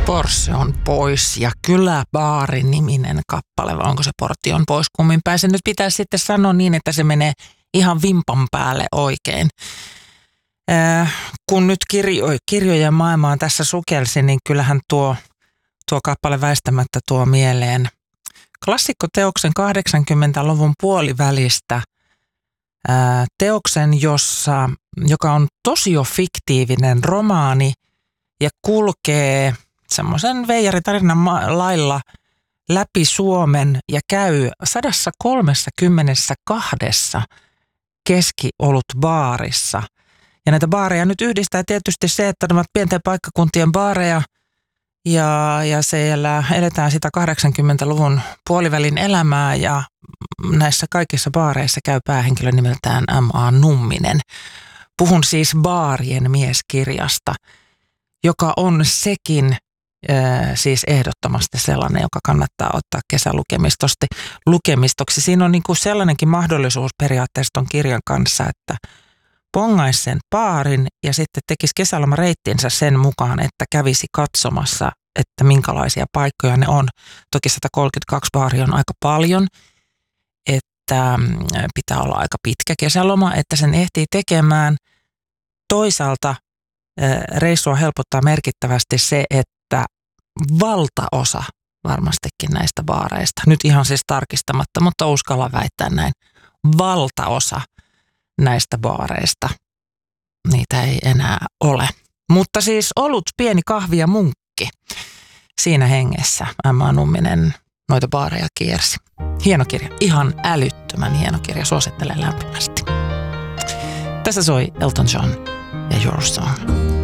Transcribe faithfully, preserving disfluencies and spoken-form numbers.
Porsche on pois ja Kyläbaari niminen kappale, vai onko se Portti on pois? Kummin päin se nyt pitäisi sitten sanoa niin, että se menee ihan vimpan päälle oikein. Äh, kun nyt kirjo, kirjojen maailmaan tässä sukelsi, niin kyllähän tuo, tuo kappale väistämättä tuo mieleen klassikkoteoksen kahdeksankymmentäluvun puolivälistä äh, teoksen, jossa, joka on tosiofiktiivinen romaani ja kulkee semmoisen veijaritarinan lailla läpi Suomen ja käy sata kolmekymmentäkaksi keskiolutbaarissa. Ja näitä baareja nyt yhdistää tietysti se, että nämä pienten paikkakuntien baareja ja, ja siellä eletään sitä kahdeksankymmentäluvun puolivälin elämää ja näissä kaikissa baareissa käy päähenkilö nimeltään M A Numminen. Puhun siis Baarien mieskirjasta, joka on sekin äh, siis ehdottomasti sellainen, joka kannattaa ottaa kesälukemistosti lukemistoksi. Siinä on niin kuin sellainenkin mahdollisuus periaatteessa ton kirjan kanssa, että pongaisi sen baarin ja sitten tekisi kesälomareittinsä sen mukaan, että kävisi katsomassa, että minkälaisia paikkoja ne on. Toki sata kolmekymmentäkaksi baaria on aika paljon, että pitää olla aika pitkä kesäloma, että sen ehtii tekemään. Toisaalta reissua helpottaa merkittävästi se, että valtaosa varmastikin näistä baareista, nyt ihan siis tarkistamatta, mutta uskalla väittää näin, valtaosa näistä baareista, niitä ei enää ole. Mutta siis olut, pieni kahvi ja munkki, siinä hengessä M A Numminen noita baareja kiersi. Hieno kirja, ihan älyttömän hieno kirja, suosittelen lämpimästi. Tässä soi Elton John ja Your Song.